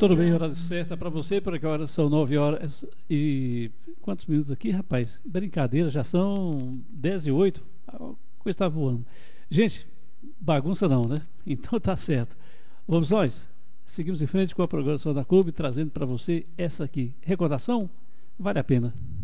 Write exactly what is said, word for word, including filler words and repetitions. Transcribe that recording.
Tudo bem, hora certa para você, por aqui agora são nove horas e... Quantos minutos aqui, rapaz? Brincadeira, já são dez e oito. A coisa está voando. Gente, bagunça não, né? Então tá certo. Vamos nós? Seguimos em frente com a programação da Clube, trazendo para você essa aqui. Recordação? Vale a pena.